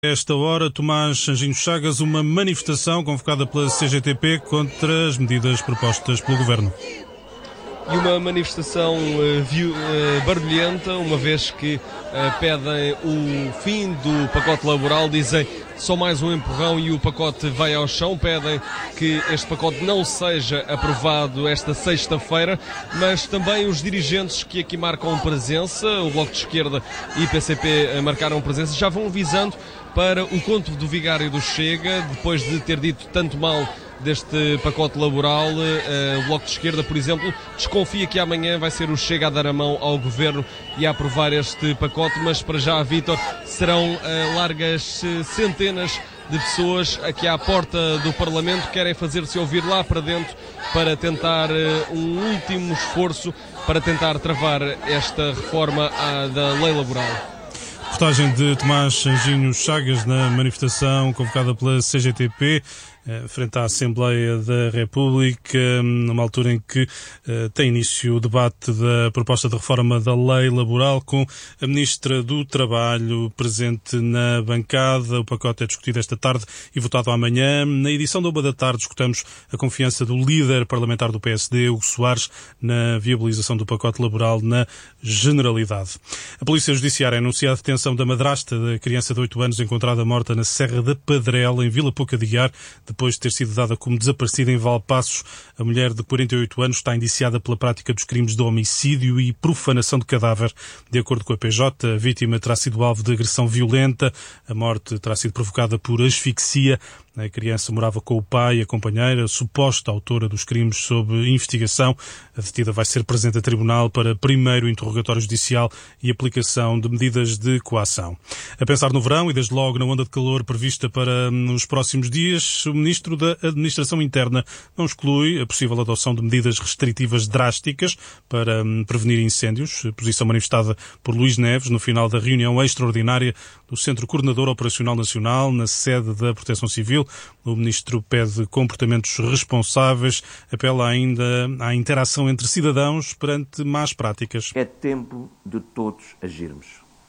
Esta hora, Tomás Anjinho Chagas, uma manifestação convocada pela CGTP contra as medidas propostas pelo Governo. E uma manifestação barulhenta, uma vez que pedem o fim do pacote laboral, dizem só mais um empurrão e o pacote vai ao chão. Pedem que este pacote não seja aprovado esta sexta-feira, mas também os dirigentes que aqui marcam presença, o Bloco de Esquerda e PCP marcaram presença, já vão avisando para o conto do vigário do Chega, depois de ter dito tanto mal deste pacote laboral. O Bloco de Esquerda, por exemplo, desconfia que amanhã vai ser o Chega a dar a mão ao Governo e a aprovar este pacote, mas para já, Vítor, serão largas centenas de pessoas aqui à porta do Parlamento que querem fazer-se ouvir lá para dentro para tentar um último esforço para tentar travar esta reforma da lei laboral. Reportagem de Tomás Anjinho Chagas na manifestação convocada pela CGTP frente à Assembleia da República, numa altura em que tem início o debate da proposta de reforma da lei laboral, com a Ministra do Trabalho presente na bancada. O pacote é discutido esta tarde e votado amanhã. Na edição da 1 da tarde discutamos a confiança do líder parlamentar do PSD, Hugo Soares, na viabilização do pacote laboral na generalidade. A Polícia Judiciária anuncia a detenção da madrasta da criança de 8 anos encontrada morta na Serra da Padrela, em Vila Pouca de Guiar, depois de ter sido dada como desaparecida em Valpaços. A mulher de 48 anos está indiciada pela prática dos crimes de homicídio e profanação de cadáver. De acordo com a PJ, a vítima terá sido alvo de agressão violenta. A morte terá sido provocada por asfixia. A criança morava com o pai e a companheira, suposta autora dos crimes, sob investigação. A detida vai ser presente a tribunal para primeiro interrogatório judicial e aplicação de medidas de coação. A pensar no verão e desde logo na onda de calor prevista para os próximos dias, o Ministro da Administração Interna não exclui a possível adoção de medidas restritivas drásticas para prevenir incêndios. Posição manifestada por Luís Neves no final da reunião extraordinária do Centro Coordenador Operacional Nacional, na sede da Proteção Civil. O Ministro pede comportamentos responsáveis, apela ainda à interação entre cidadãos perante más práticas. É tempo de todos agirmos.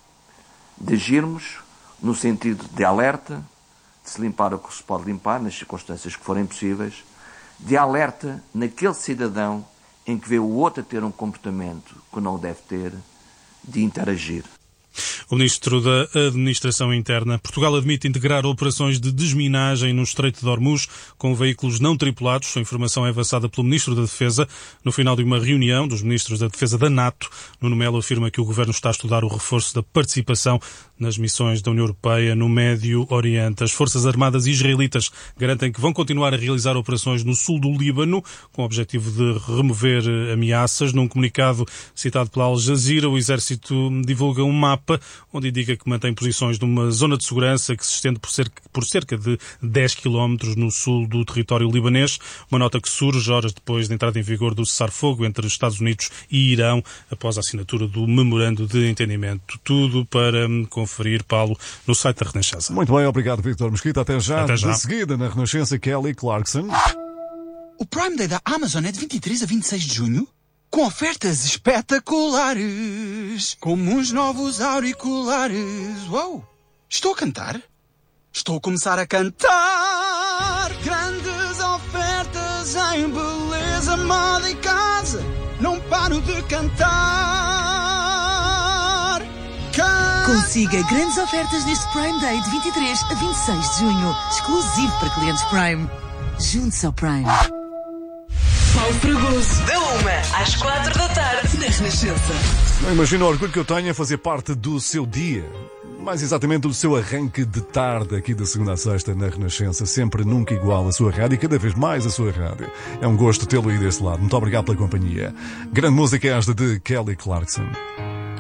De agirmos no sentido de alerta, de se limpar o que se pode limpar, nas circunstâncias que forem possíveis, de alerta naquele cidadão em que vê o outro a ter um comportamento que não deve ter, de interagir. O Ministro da Administração Interna. Portugal admite integrar operações de desminagem no Estreito de Hormuz com veículos não tripulados. A informação é avançada pelo Ministro da Defesa no final de uma reunião dos Ministros da Defesa da NATO. Nuno Melo afirma que o Governo está a estudar o reforço da participação nas missões da União Europeia no Médio Oriente. As Forças Armadas israelitas garantem que vão continuar a realizar operações no sul do Líbano com o objetivo de remover ameaças. Num comunicado citado pela Al Jazeera, o Exército divulga um mapa onde indica que mantém posições numa zona de segurança que se estende por cerca de 10 km no sul do território libanês. Uma nota que surge horas depois da entrada em vigor do cessar-fogo entre Estados Unidos e Irão, após a assinatura do memorando de entendimento. Tudo para conferir, Paulo, no site da Renascença. Muito bem, obrigado, Vítor Mesquita. Até já. De seguida, na Renascença, Kelly Clarkson. O Prime Day da Amazon é de 23 a 26 de junho? Com ofertas espetaculares, como uns novos auriculares. Uou! Estou a cantar? Estou a começar a cantar! Grandes ofertas em beleza, moda e casa. Não paro de cantar. Consiga grandes ofertas neste Prime Day de 23 a 26 de junho. Exclusivo para clientes Prime. Junte-se ao Prime. Paulo Fragoso, da 1 às 4 da tarde, na Renascença. Não imagino o orgulho que eu tenho a fazer parte do seu dia. Mais exatamente do seu arranque de tarde aqui da segunda a sexta na Renascença. Sempre nunca igual a sua rádio e cada vez mais a sua rádio. É um gosto tê-lo aí desse lado. Muito obrigado pela companhia. Grande música esta de Kelly Clarkson.